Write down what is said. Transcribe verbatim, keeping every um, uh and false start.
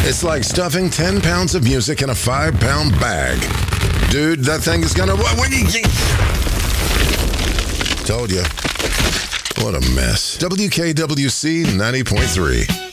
It's like stuffing ten pounds of music in a five pound bag. Dude, that thing is gonna... What, what you... Told you. What a mess. W K W C ninety point three.